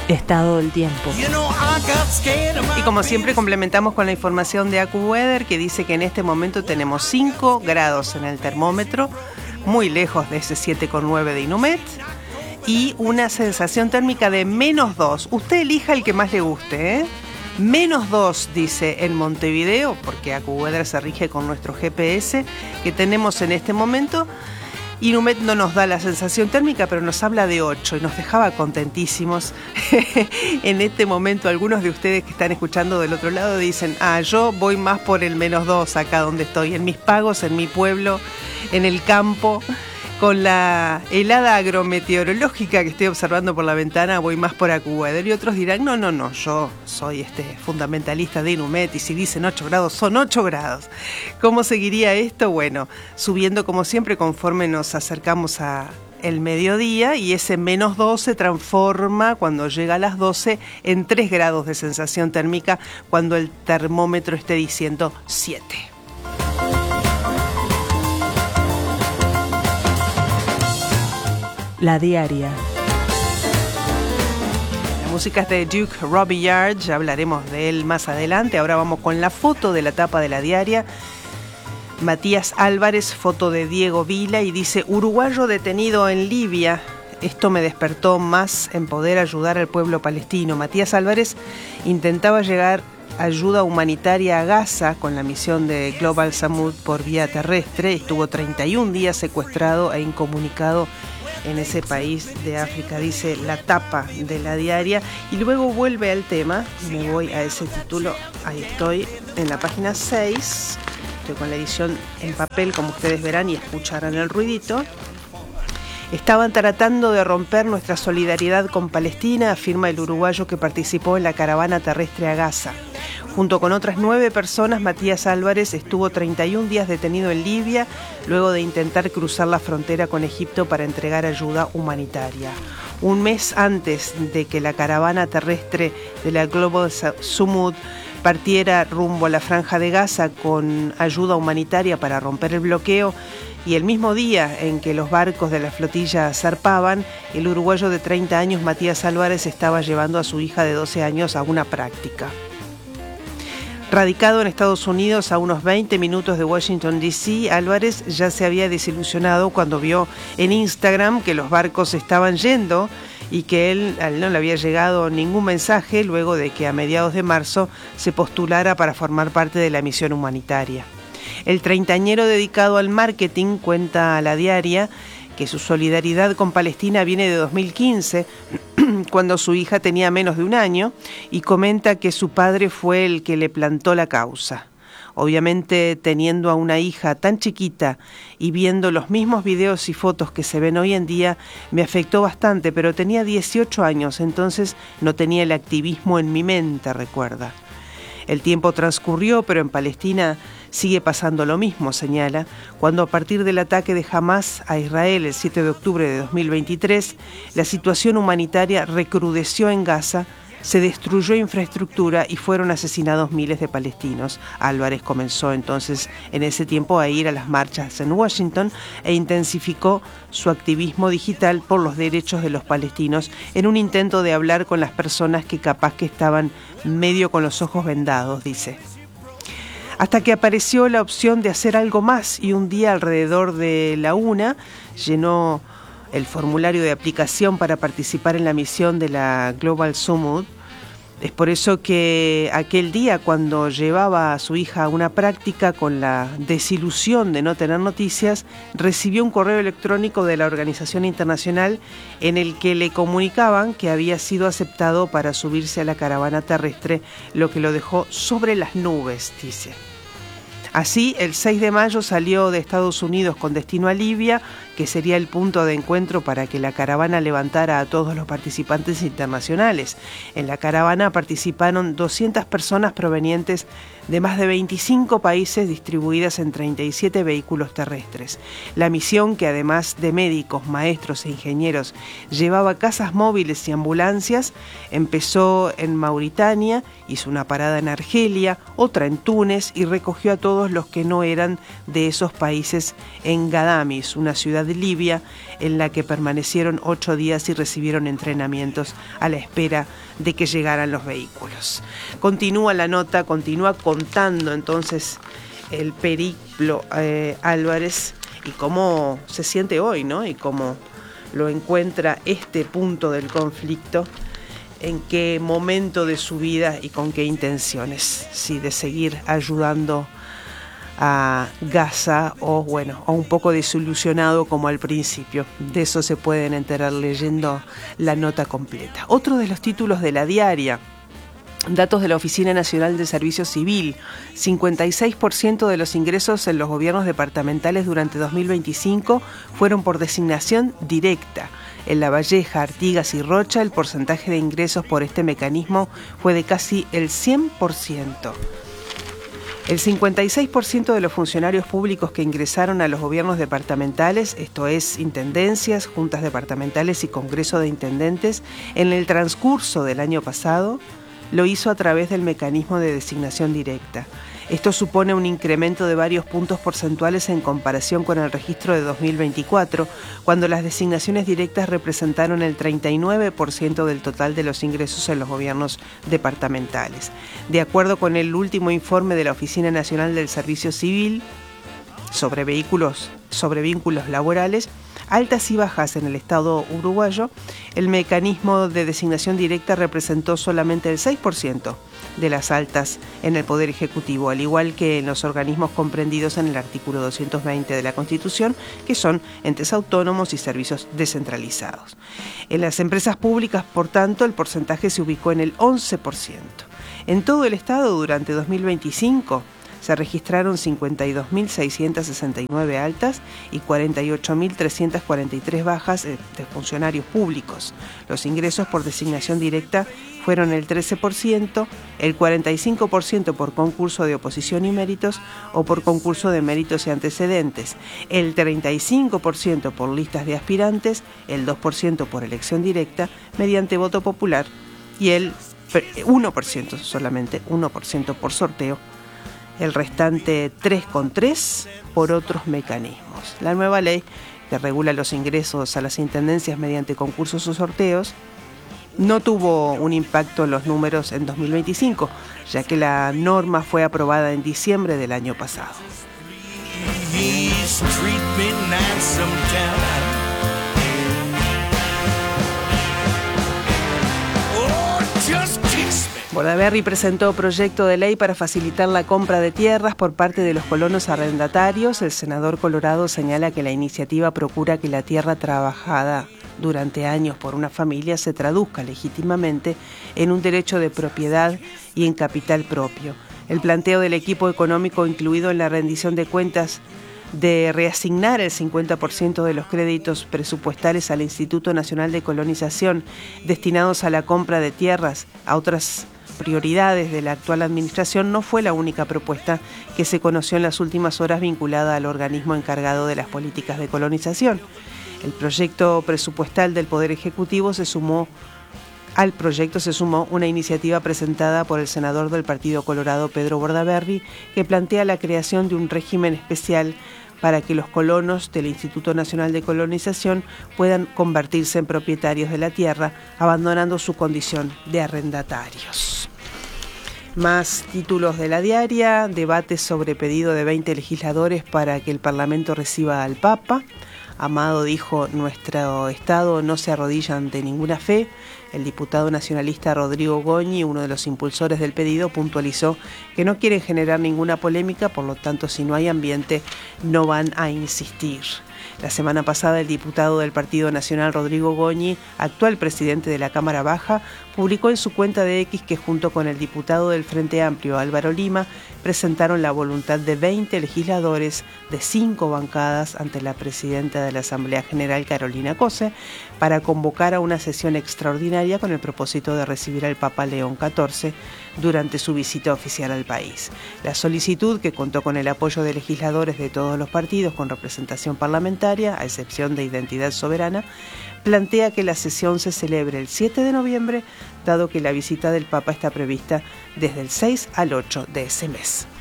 Estado del tiempo. Y como siempre complementamos con la información de AccuWeather, que dice que en este momento tenemos 5 grados en el termómetro, muy lejos de ese 7,9 de Inumet, y una sensación térmica de -2. Usted elija el que más le guste, ¿eh? -2 dice en Montevideo, porque AccuWeather se rige con nuestro GPS que tenemos en este momento. Inumet no nos da la sensación térmica, pero nos habla de 8 y nos dejaba contentísimos. En este momento algunos de ustedes que están escuchando del otro lado dicen, yo voy más por el -2 acá donde estoy, en mis pagos, en mi pueblo, en el campo. Con la helada agrometeorológica que estoy observando por la ventana, voy más por AccuWeather. Y otros dirán, no, yo soy fundamentalista de Inumet y si dicen 8 grados, son 8 grados. ¿Cómo seguiría esto? Bueno, subiendo como siempre conforme nos acercamos a el mediodía, y ese -2 se transforma cuando llega a las 12 en 3 grados de sensación térmica cuando el termómetro esté diciendo 7. La diaria. La música es de Duke Robillard, ya hablaremos de él más adelante. Ahora vamos con la foto de la tapa de la diaria. Matías Álvarez, foto de Diego Vila, y dice: uruguayo detenido en Libia. Esto me despertó más en poder ayudar al pueblo palestino. Matías Álvarez intentaba llegar ayuda humanitaria a Gaza con la misión de Global Samud por vía terrestre. Estuvo 31 días secuestrado e incomunicado en ese país de África, dice la tapa de la diaria, y luego vuelve al tema. Me voy a ese título, ahí estoy, en la página 6, estoy con la edición en papel, como ustedes verán y escucharán el ruidito. Estaban tratando de romper nuestra solidaridad con Palestina, afirma el uruguayo que participó en la caravana terrestre a Gaza. Junto con otras 9 personas, Matías Álvarez estuvo 31 días detenido en Libia, luego de intentar cruzar la frontera con Egipto para entregar ayuda humanitaria. Un mes antes de que la caravana terrestre de la Global Samud partiera rumbo a la Franja de Gaza con ayuda humanitaria para romper el bloqueo, y el mismo día en que los barcos de la flotilla zarpaban, el uruguayo de 30 años, Matías Álvarez, estaba llevando a su hija de 12 años a una práctica. Radicado en Estados Unidos a unos 20 minutos de Washington, D.C., Álvarez ya se había desilusionado cuando vio en Instagram que los barcos estaban yendo y que él no le había llegado ningún mensaje luego de que a mediados de marzo se postulara para formar parte de la misión humanitaria. El treintañero dedicado al marketing cuenta a la diaria que su solidaridad con Palestina viene de 2015, cuando su hija tenía menos de un año, y comenta que su padre fue el que le plantó la causa. Obviamente, teniendo a una hija tan chiquita y viendo los mismos videos y fotos que se ven hoy en día, me afectó bastante, pero tenía 18 años, entonces no tenía el activismo en mi mente, recuerda. El tiempo transcurrió, pero en Palestina sigue pasando lo mismo, señala, cuando a partir del ataque de Hamás a Israel el 7 de octubre de 2023, la situación humanitaria recrudeció en Gaza, se destruyó infraestructura y fueron asesinados miles de palestinos. Álvarez comenzó entonces en ese tiempo a ir a las marchas en Washington e intensificó su activismo digital por los derechos de los palestinos en un intento de hablar con las personas que capaz que estaban medio con los ojos vendados, dice. Hasta que apareció la opción de hacer algo más, y un día alrededor de la 1 llenó el formulario de aplicación para participar en la misión de la Global Samud. Es por eso que aquel día, cuando llevaba a su hija a una práctica con la desilusión de no tener noticias, recibió un correo electrónico de la organización internacional en el que le comunicaban que había sido aceptado para subirse a la caravana terrestre, lo que lo dejó sobre las nubes, dice. Así, el 6 de mayo salió de Estados Unidos con destino a Libia, que sería el punto de encuentro para que la caravana levantara a todos los participantes internacionales. En la caravana participaron 200 personas provenientes de más de 25 países distribuidas en 37 vehículos terrestres. La misión, que además de médicos, maestros e ingenieros, llevaba casas móviles y ambulancias, empezó en Mauritania, hizo una parada en Argelia, otra en Túnez y recogió a todos los que no eran de esos países en Gadamis, una ciudad de Libia, en la que permanecieron 8 días y recibieron entrenamientos a la espera de que llegaran los vehículos. Continúa la nota, continúa contando entonces el periplo Álvarez y cómo se siente hoy, ¿no? Y cómo lo encuentra este punto del conflicto, en qué momento de su vida y con qué intenciones, si de seguir ayudando a Gaza o un poco desilusionado como al principio. De eso se pueden enterar leyendo la nota completa. Otro de los títulos de la diaria: datos de la Oficina Nacional de Servicio Civil, 56% de los ingresos en los gobiernos departamentales durante 2025 fueron por designación directa. En La Valleja, Artigas y Rocha, el porcentaje de ingresos por este mecanismo fue de casi el 100%. El 56% de los funcionarios públicos que ingresaron a los gobiernos departamentales, esto es, intendencias, juntas departamentales y congreso de intendentes, en el transcurso del año pasado, lo hizo a través del mecanismo de designación directa. Esto supone un incremento de varios puntos porcentuales en comparación con el registro de 2024, cuando las designaciones directas representaron el 39% del total de los ingresos en los gobiernos departamentales. De acuerdo con el último informe de la Oficina Nacional del Servicio Civil sobre vínculos laborales, altas y bajas en el Estado uruguayo, el mecanismo de designación directa representó solamente el 6% de las altas en el Poder Ejecutivo, al igual que en los organismos comprendidos en el artículo 220 de la Constitución, que son entes autónomos y servicios descentralizados. En las empresas públicas, por tanto, el porcentaje se ubicó en el 11%. En todo el Estado, durante 2025, se registraron 52.669 altas y 48.343 bajas de funcionarios públicos. Los ingresos por designación directa fueron el 13%, el 45% por concurso de oposición y méritos o por concurso de méritos y antecedentes, el 35% por listas de aspirantes, el 2% por elección directa mediante voto popular y el 1%, solamente 1% por sorteo. El restante 3,3% por otros mecanismos. La nueva ley que regula los ingresos a las intendencias mediante concursos o sorteos no tuvo un impacto en los números en 2025, ya que la norma fue aprobada en diciembre del año pasado. Bordaberry presentó proyecto de ley para facilitar la compra de tierras por parte de los colonos arrendatarios. El senador colorado señala que la iniciativa procura que la tierra trabajada durante años por una familia se traduzca legítimamente en un derecho de propiedad y en capital propio. El planteo del equipo económico incluido en la rendición de cuentas de reasignar el 50% de los créditos presupuestales al Instituto Nacional de Colonización destinados a la compra de tierras a otras prioridades de la actual administración no fue la única propuesta que se conoció en las últimas horas vinculada al organismo encargado de las políticas de colonización. El proyecto presupuestal del Poder Ejecutivo Al proyecto se sumó una iniciativa presentada por el senador del Partido Colorado, Pedro Bordaberry, que plantea la creación de un régimen especial para que los colonos del Instituto Nacional de Colonización puedan convertirse en propietarios de la tierra, abandonando su condición de arrendatarios. Más títulos de la diaria: debate sobre pedido de 20 legisladores para que el Parlamento reciba al Papa. Amado dijo: nuestro Estado no se arrodilla ante ninguna fe. El diputado nacionalista Rodrigo Goñi, uno de los impulsores del pedido, puntualizó que no quieren generar ninguna polémica, por lo tanto, si no hay ambiente, no van a insistir. La semana pasada, el diputado del Partido Nacional Rodrigo Goñi, actual presidente de la Cámara Baja, publicó en su cuenta de X que junto con el diputado del Frente Amplio, Álvaro Lima, presentaron la voluntad de 20 legisladores de 5 bancadas ante la presidenta de la Asamblea General, Carolina Cose, para convocar a una sesión extraordinaria con el propósito de recibir al Papa León XIV durante su visita oficial al país. La solicitud, que contó con el apoyo de legisladores de todos los partidos con representación parlamentaria, a excepción de Identidad Soberana, plantea que la sesión se celebre el 7 de noviembre, dado que la visita del Papa está prevista desde el 6 al 8 de ese mes.